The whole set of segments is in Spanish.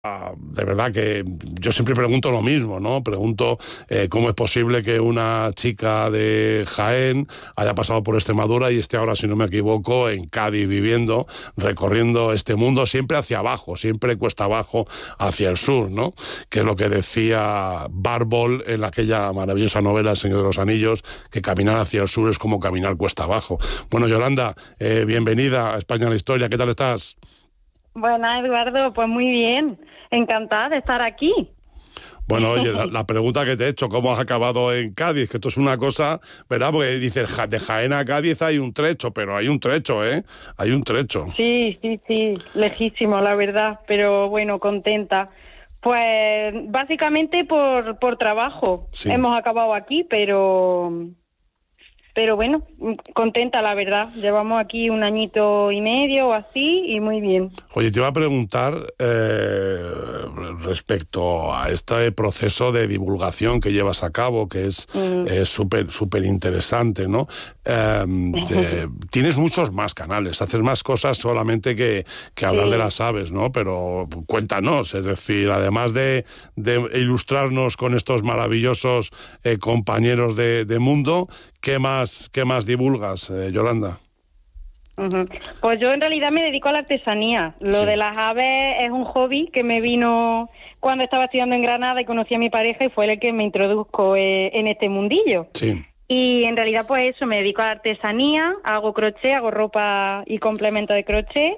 De verdad que yo siempre pregunto lo mismo, ¿no? Pregunto cómo es posible que una chica de Jaén haya pasado por Extremadura y esté ahora, si no me equivoco, en Cádiz viviendo, recorriendo este mundo siempre hacia abajo, siempre cuesta abajo hacia el sur, ¿no? Que es lo que decía Barbol en aquella maravillosa novela El Señor de los Anillos, que caminar hacia el sur es como caminar cuesta abajo. Bueno, Yolanda, bienvenida a España en la Historia. ¿Qué tal estás? Bueno, Eduardo, pues muy bien. Encantada de estar aquí. Bueno, oye, la pregunta que te he hecho, ¿cómo has acabado en Cádiz? Que esto es una cosa, ¿verdad? Porque dices, de Jaén a Cádiz hay un trecho, pero hay un trecho, ¿eh? Hay un trecho. Sí, lejísimo, la verdad, pero bueno, contenta. Pues básicamente por trabajo. Sí. Hemos acabado aquí, pero bueno, contenta, la verdad. Llevamos aquí 1 añito y medio o así y muy bien. Oye, te iba a preguntar respecto a este proceso de divulgación que llevas a cabo, que es súper interesante, ¿no? Tienes muchos más canales, haces más cosas solamente que hablar de las aves, ¿no? Pero cuéntanos, es decir, además de ilustrarnos con estos maravillosos compañeros de mundo, ¿qué más divulgas, Yolanda? Pues yo en realidad me dedico a la artesanía. Lo de las aves es un hobby que me vino cuando estaba estudiando en Granada y conocí a mi pareja y fue el que me introdujo en este mundillo. Sí. Y en realidad pues eso, me dedico a la artesanía, hago crochet, hago ropa y complemento de crochet.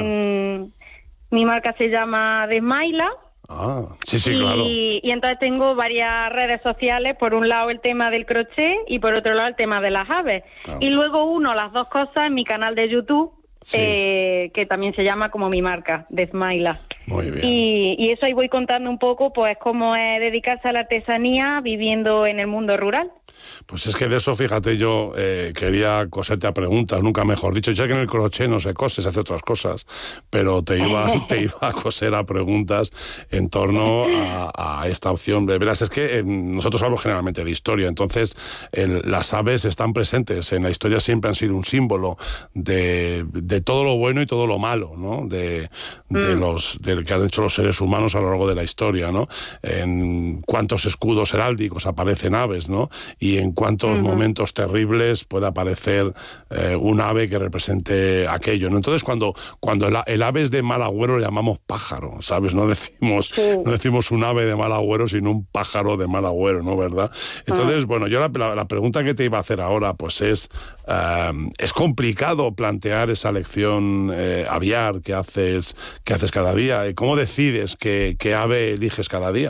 Mi marca se llama Desmaila. Ah, sí, claro. Y entonces tengo varias redes sociales, por un lado el tema del crochet y por otro lado el tema de las aves. Claro. Y luego uno las dos cosas en mi canal de YouTube, que también se llama como mi marca, Desmaila. Muy bien. Y eso ahí voy contando un poco, pues cómo es dedicarse a la artesanía viviendo en el mundo rural. Pues es que de eso, fíjate, yo quería coserte a preguntas, nunca mejor dicho, ya que en el crochet no se cose, se hace otras cosas, pero te iba a coser a preguntas en torno a esta opción. Verás, es que nosotros hablamos generalmente de historia, entonces las aves están presentes en la historia, siempre han sido un símbolo de todo lo bueno y todo lo malo, ¿no? De que han hecho los seres humanos a lo largo de la historia, ¿no? En cuántos escudos heráldicos aparecen aves, ¿no? Y en cuántos momentos terribles puede aparecer un ave que represente aquello, ¿no? Entonces, cuando el ave es de mal agüero, le llamamos pájaro, ¿sabes? No decimos un ave de mal agüero, sino un pájaro de mal agüero, ¿no? ¿Verdad? Entonces, bueno, yo la pregunta que te iba a hacer ahora, pues es complicado plantear esa lección aviar que haces cada día. ¿Cómo decides qué ave eliges cada día?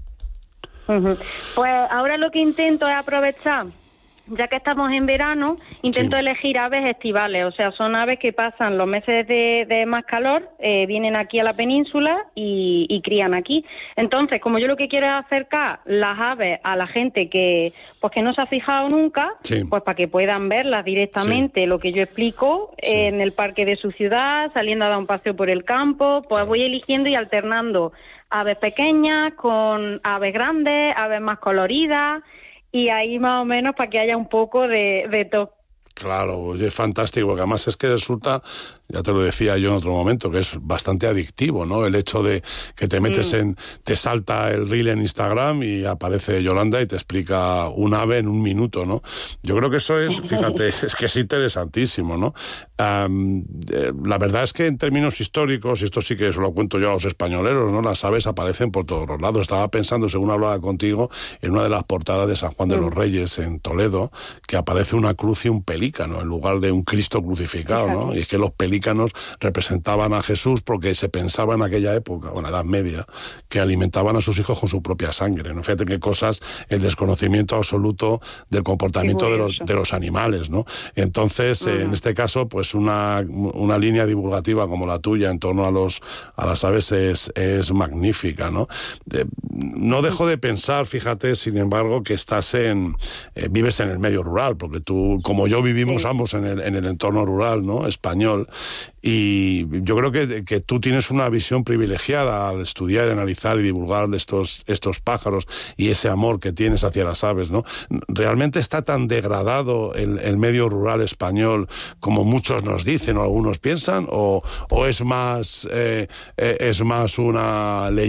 Pues ahora lo que intento es aprovechar, ya que estamos en verano, intento elegir aves estivales, o sea, son aves que pasan los meses de más calor, vienen aquí a la península y crían aquí. Entonces, como yo lo que quiero es acercar las aves a la gente que no se ha fijado nunca, pues para que puedan verlas directamente, lo que yo explico en el parque de su ciudad, saliendo a dar un paseo por el campo, pues voy eligiendo y alternando aves pequeñas con aves grandes, aves más coloridas, y ahí más o menos para que haya un poco de todo. Claro, es fantástico, porque además es que resulta, ya te lo decía yo en otro momento, que es bastante adictivo, ¿no? El hecho de que te metes te salta el reel en Instagram y aparece Yolanda y te explica un ave en 1 minuto, ¿no? Yo creo que eso es, fíjate, es que es interesantísimo, ¿no? La verdad es que en términos históricos, y esto sí que se lo cuento yo a los españoleros, ¿no? Las aves aparecen por todos los lados. Estaba pensando, según hablaba contigo, en una de las portadas de San Juan de los Reyes en Toledo, que aparece una cruz y un pelícano en lugar de un Cristo crucificado, ¿no? Y es que los pelícanos representaban a Jesús porque se pensaba en aquella época, en la Edad Media, que alimentaban a sus hijos con su propia sangre, ¿no? Fíjate qué cosas, el desconocimiento absoluto del comportamiento de los animales, ¿no? Entonces, en este caso, pues una línea divulgativa como la tuya en torno a las aves es magnífica, ¿no? no dejo de pensar, fíjate, sin embargo, que vives en el medio rural, porque tú, como yo, vivimos ambos en el entorno rural, ¿no? Español, y yo creo que tú tienes una visión privilegiada al estudiar, analizar y divulgar estos pájaros y ese amor que tienes hacia las aves, ¿no? ¿Realmente está tan degradado el medio rural español como muchos nos dicen o algunos piensan, o es más una leyenda